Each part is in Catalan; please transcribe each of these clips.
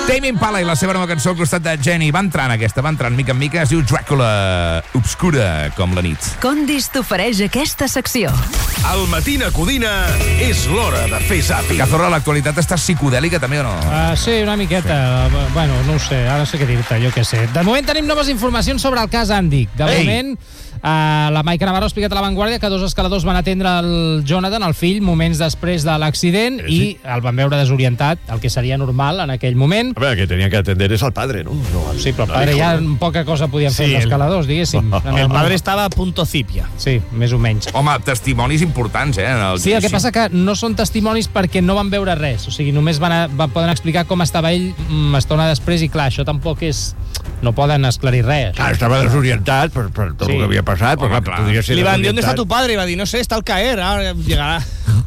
Tame Impala i la seva nova cançó al costat de Jenny. Va entrant mica en mica. Es diu Dràcula, obscura com la nit. Condis t'ofereix aquesta secció. Al Matina Codina és l'hora de fer zàping. Cazorla, l'actualitat està psicodèlica també o no? Sí, una miqueta. Sí. Bueno, no ho sé, ara no sé què dir-te, jo què sé. De moment tenim noves informacions sobre el cas Andic. De moment, la Maica Navarro ha explicat a La Vanguardia que 2 escaladors van atendre el Jonathan, el fill, moments després de l'accident i el van veure desorientat, el que seria normal en aquell moment. A veure, que tenia que atender és el padre, no? Sí, però el padre ja poca cosa podien fer els escaladors, diguéssim. El padre estava a punto cipia. Sí, més o menys. Home, testimonis importants, Sí, el que passa que no són testimonis perquè no van veure res, o sigui, només poden explicar com estava ell estona després i, clar, això tampoc és... No poden esclarir res. Estava desorientat per tot el que havia passat, però clar, podria ser desorientat. Li van dir, ¿dónde está tu padre? I va dir, no sé, está al caer, ara llegarà.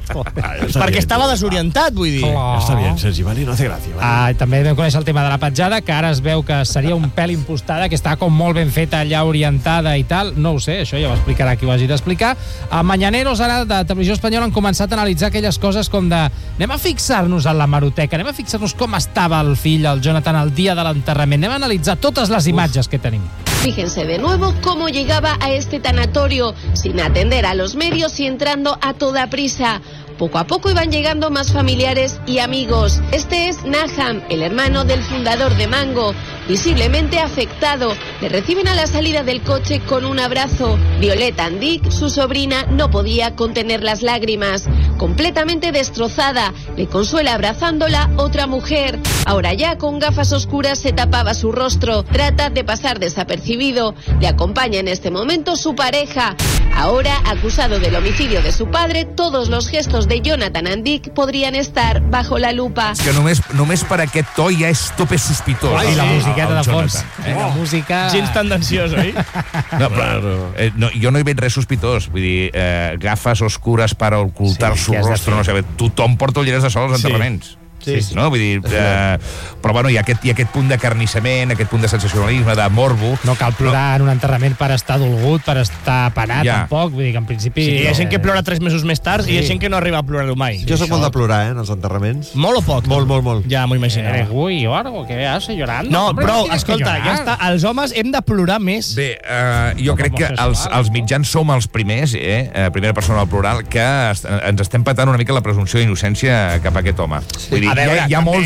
Perquè estava desorientat, vull dir. Està bé, Sergi, vale, no hace gràcia. També vam conèixer el tema de la petjada, que ara es veu que seria un pèl impostada, que està com molt ben feta allà, orientada i tal. No ho sé, això ja ho explicarà qui ho hagi d'explicar. A Mañaneros, ara, de Televisió Espanyola, han començat a analitzar aquelles coses com de anem a fixar-nos en l'hemeroteca, anem a fixar-nos com estava el fill, el Jonathan, el dia de l'enterrament, anem a analitzar totes les imatges que tenim. Fíjense de nuevo cómo llegaba a este tanatorio sin atender a los medios y entrando a toda prisa. Poco a poco iban llegando más familiares y amigos. Este es Naham, el hermano del fundador de Mango, visiblemente afectado. Le reciben a la salida del coche con un abrazo. Violeta Andic, su sobrina, no podía contener las lágrimas. Completamente destrozada, le consuela abrazándola otra mujer. Ahora ya con gafas oscuras se tapaba su rostro. Trata de pasar desapercibido. Le acompaña en este momento su pareja. Ahora, acusado del homicidio de su padre, todos los gestos de Jonathan Andic podrien estar bajo la lupa. És que només per aquest to ja és tope sospitós. I la musiqueta de fons. La música... Gens tendenciós, oi? No, però jo no hi veig res sospitós. Vull dir, gafes oscures per ocultar su rostro, no sé, tothom porta ulleres de sol als enterraments. Sí. No? Vull dir, però bueno, hi ha aquest punt de carnissament, aquest punt de sensacionalisme, de morbo. No cal plorar en un enterrament per estar dolgut, per estar penat, tampoc. Vull dir que en principi... Sí, hi ha gent que plora 3 mesos més tard i hi ha gent que no arriba a plorar-ho mai. Jo soc molt de plorar, en els enterraments. Molt o poc? Molt. Ja m'ho imaginava. Ui, o algo, que hace llorando. No, prou, escolta, ja està. Els homes hem de plorar més. Bé, jo crec que els mitjans som els primers, primera persona al plural, que ens estem patant una mica la presumpció d'innocència cap a aquest home. Vull dir, hi ha molts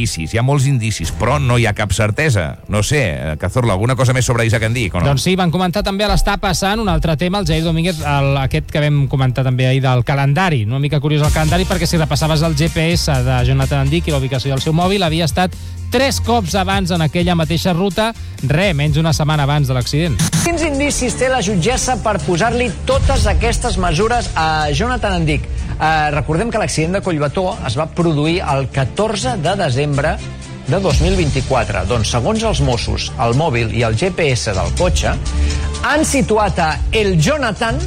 indicis, però no hi ha cap certesa. No sé, Cazorla, alguna cosa més sobre Isaac Andic, o no? Doncs sí, van comentar també a l'Està passant un altre tema, el Jair Domínguez, aquest que vam comentar també ahir del calendari. Una mica curiós el calendari, perquè si repassaves el GPS de Jonathan Andic i la ubicació del seu mòbil, havia estat 3 cops abans en aquella mateixa ruta, menys una setmana abans de l'accident. Quins indicis té la jutgessa per posar-li totes aquestes mesures a Jonathan Andic? Recordem que l'accident de Collbató es va produir el 14 de desembre de 2024. Doncs, segons els Mossos, el mòbil i el GPS del cotxe han situat a el Jonathan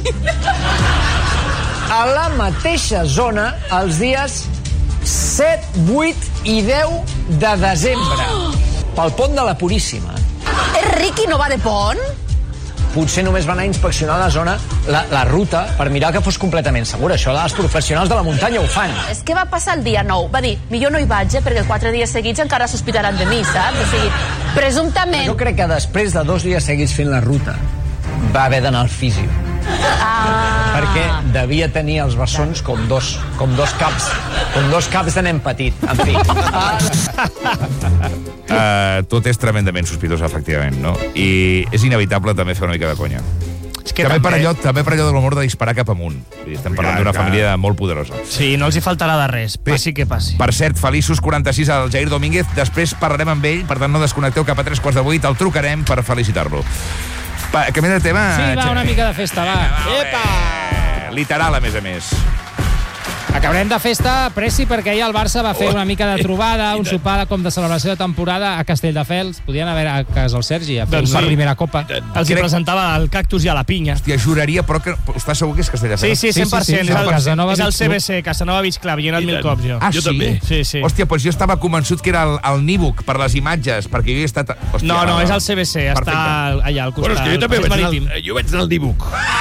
a la mateixa zona els dies 7, 8 i 10 de desembre, pel pont de la Puríssima. Ricky no va de pont? Potser només van anar a inspeccionar la zona, la ruta, per mirar que fos completament segura. Això els professionals de la muntanya ho fan. És que va passar el dia 9. Va dir, millor no hi vaig, perquè 4 dies seguits encara sospitaran de mi, saps? O sigui, presumptament... Jo crec que després de 2 dies seguits fent la ruta va haver d'anar al fisio. Perquè devia tenir els bessons com dos caps de nen petit. En fi. Tot és tremendament sospitós, efectivament, no? I és inevitable també fer una mica de conya. També per allò de l'humor de disparar cap amunt. Estem parlant d'una família molt poderosa. Sí, no els hi faltarà de res, passi que passi. Per cert, feliços 46 al Jair Domínguez. Després parlarem amb ell, per tant no desconnecteu, cap a 3:15, el trucarem per felicitar-lo. Canviant de tema... Sí, va, una mica de festa, va. Epa! Literal, a més. Acabarem de festa, Pressi, perquè ahir el Barça va fer una mica de trobada, un sopar com de celebració de temporada a Castelldefels. Podien haver a casa el Sergi a fer una primera copa. Els hi presentava el cactus i a la pinya. Hòstia, juraria, però que estàs segur que és Castelldefels? Sí, 100%. És el CBC, Casanova Beach Club. Hi he anat 1000 cops, jo. Ah, sí? També. Sí. Hòstia, doncs jo estava convençut que era el Níbuc, per les imatges, perquè jo he estat... No, és el CBC, està allà al costat. Bueno, és que jo també vaig anar al Níbuc.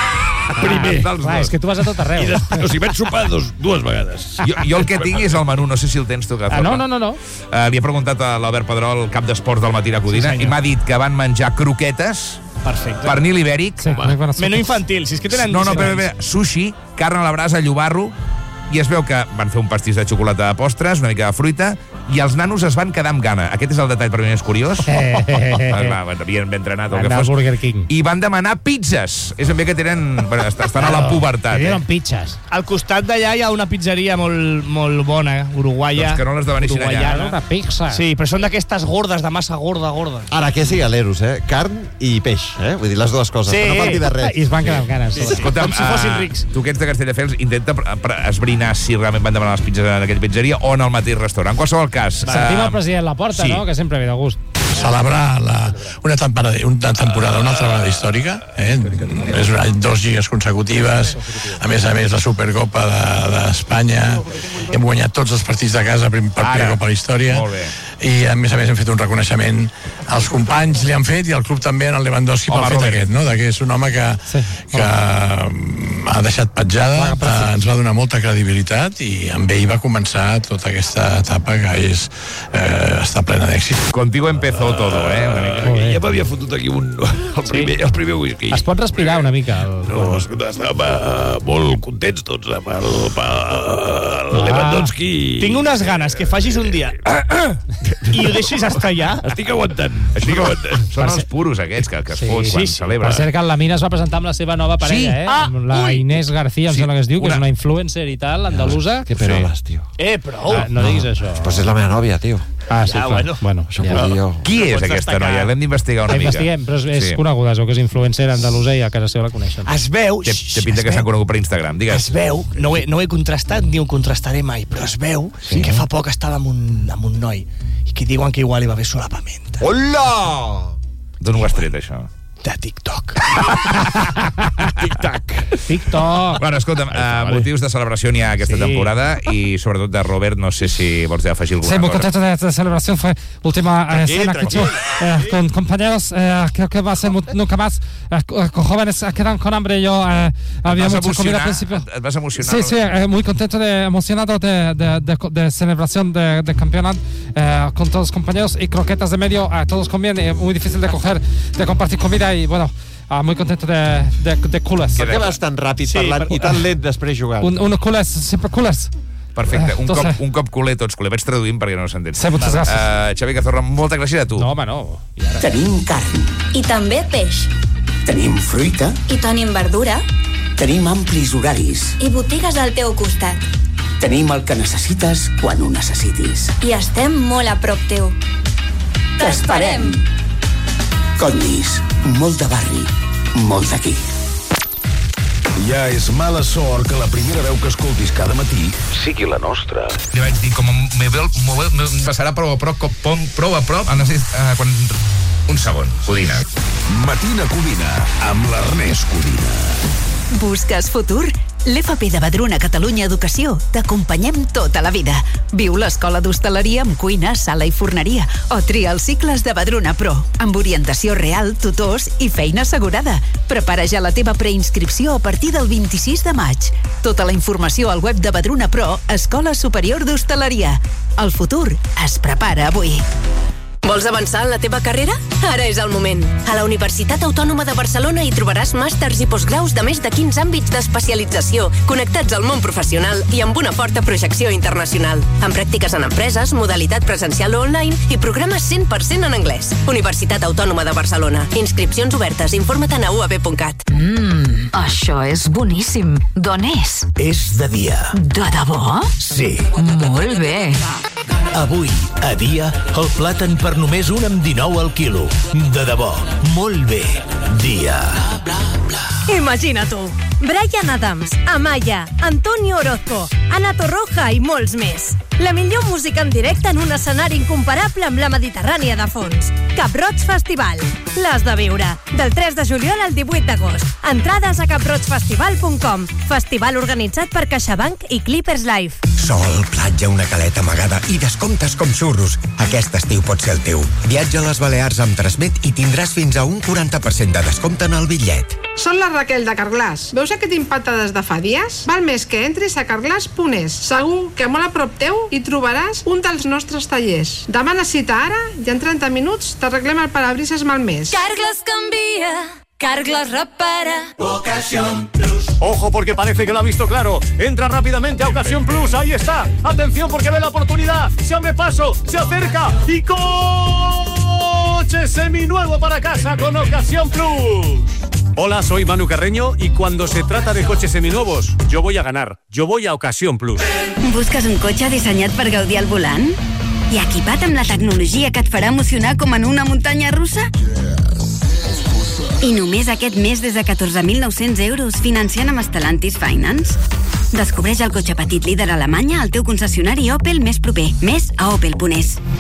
Primer. Clar, és que tu vas a tot arreu. O sigui, vaig sopar dues vegades. Jo el que tinc és el menú, no sé si el tens tu, que No. Li he preguntat a l'Albert Pedrol, cap d'esports del Matí a Codina, i m'ha dit que van menjar croquetes, pernil ibèric, menú infantil, si és que tenen... No, sushi, carn a la brasa, llobarro, i es veu que van fer un pastís de xocolata de postres, una mica de fruita, i els nanos es van quedar amb gana. Aquest és el detall per mi més curiós. Havien ben entrenat el que fos. Burger King. I van demanar pizzas. És ben bé que tenen... Bueno, estan a la pubertat. Tenen pizzas. Al costat d'allà hi ha una pizzeria molt bona, uruguaia. Doncs que no les devenissin allà. Una pizza. Sí, però són d'aquestes gordes, de massa gorda. Ara, què sigui l'Eros, Carn i peix, Vull dir, les dues coses, no falti de res. I es van quedar amb ganes. Escolta, com si fossin rics. Tu que ets de Castelldefels, intenta esbrinar si realment van demanar les pizzas en aquella pizzeria o en el mateix restaurant. En qualsevol cas... Sentim el president Laporta, no? Que sempre ve de gust. Celebrar una temporada, una altra vegada històrica, és 2 lligues consecutives, a més la Supercopa d'Espanya, hem guanyat tots els partits de casa per primer cop a la història, i a més hem fet un reconeixement als companys, li han fet, i al club també, en el Lewandowski, pel fet aquest, no? Que és un home que ha deixat petjada, ens va donar molta credibilitat, i amb ell va començar tota aquesta etapa que està plena d'èxit. Contigo empezó todo, Ja m'havia fotut aquí el primer whisky. Es pot respirar una mica? No, estàvem molt contents tots amb el Lewandowski. Tinc unes ganes que facis un dia i ho deixis estar allà. Estic aguantant. Són els puros aquests que es fot quan celebra. Per cert que la Mina es va presentar amb la seva nova parella, amb la Inés García, em sembla que es diu, que és una influencer i tal, andalusa. Que peroles, tio. Prou. No diguis això. Pues és la meva nòvia, tio. Sí, bueno. Qui és aquesta noia? L'hem d'investigar una mica. Investiguem, però és coneguda, que és influencer andalusa i a casa seva la coneixen. Es veu... Té pinta que s'han conegut per Instagram, digues. Es veu, no ho he contrastat ni ho contrastaré mai, però es veu que fa poc estava amb un noi i que diuen que igual hi va haver solapament. Hola! D'on ho has tret, això? De TikTok. TikTok. Bueno, escolta'm, motius de celebració n'hi ha aquesta temporada i sobretot de Robert, no sé si vols afegir alguna cosa. Sí, muy contento de celebración. Fue última cena que he hecho con compañeros. Creo que va a ser nunca más. Con jóvenes quedan con hambre. Yo había mucha comida al principio. ¿Et vas emocionar? Sí, muy contento, emocionado de celebración de campeonato con todos los compañeros y croquetas de medio. Todos comían, muy difícil de compartir comida. I, bueno, muy contento de cules. Per què vas tan ràpid parlant i tan lent després jugant? Un cules, sempre cules. Perfecte, un cop culer, tots culer. Vaig traduint perquè no s'entén. Sí, moltes gràcies. Xavi Cazorla, moltes gràcies a tu. No, home, no. Tenim carn. I també peix. Tenim fruita. I tenim verdura. Tenim amplis horaris. I botigues al teu costat. Tenim el que necessites quan ho necessitis. I estem molt a prop teu. T'esperem! Condis, molt de barri, molt d'aquí. Ja és mala sort que la primera veu que escoltis cada matí sigui la nostra. Li vaig dir, com me passarà prou a prop, quan... Un segon, Codina. Matina Codina, amb l'Ernest Codina. Busques futur? L'FP de Badruna Catalunya Educació t'acompanyem tota la vida. Viu l'escola d'hostaleria amb cuina, sala i forneria o tria els cicles de Badruna Pro amb orientació real, tutors i feina assegurada. Prepara ja la teva preinscripció a partir del 26 de maig. Tota la informació al web de Badruna Pro, Escola Superior d'Hostaleria. El futur es prepara avui. Vols avançar en la teva carrera? Ara és el moment. A la Universitat Autònoma de Barcelona hi trobaràs màsters i postgraus de més de 15 àmbits d'especialització, connectats al món professional i amb una forta projecció internacional. Amb pràctiques en empreses, modalitat presencial o online i programes 100% en anglès. Universitat Autònoma de Barcelona. Inscripcions obertes. Informa't a uab.cat. Això és boníssim. D'on és? És de dia. De debò? Sí. Molt bé. Avui, a dia, el plàtan per només 1,19 al quilo. De debò, molt bé. Dia. Imagina-t'ho. Bryan Adams, Amaya, Antonio Orozco, Ana Torroja i molts més. La millor música en directe en un escenari incomparable amb la Mediterrània de fons. Cap Roig Festival. L'has de viure. Del 3 de juliol al 18 d'agost. Entrades a caproigfestival.com. Festival organitzat per CaixaBank i Clippers Live. Sol, platja, una caleta amagada i descomptes com xurros. Aquest estiu pot ser el teu. Viatja a les Balears amb Transmet i tindràs fins a un 40% de descompte en el bitllet. Soc la Raquel de Carglass. Veus aquest impacte des de fa dies? Val més que entris a carglass.es. Segur que molt a prop teu hi trobaràs un dels nostres tallers. Demana cita ara i en 30 minuts t'arreglem el parabrises malmès. Carglass canvia, Carglass repara. Ocasión Plus. Ojo, porque parece que lo ha visto claro. Entra rápidamente a Ocasión Plus. Ahí está. Atención, porque ve la oportunidad. Se abre paso, se acerca y coche seminuevo para casa con Ocasión Plus. Hola, soy Manu Carreño y cuando se trata de coches seminuevos, yo voy a ganar. Yo voy a Ocasión Plus. Busques un cotxe dissenyat per gaudir al volant? I equipat amb la tecnologia que et farà emocionar com en una muntanya russa? I només aquest mes des de 14.900 euros financiant amb Stellantis Finance. Descobreix el cotxe petit líder a Alemanya al teu concessionari Opel més proper. Més a opel.es.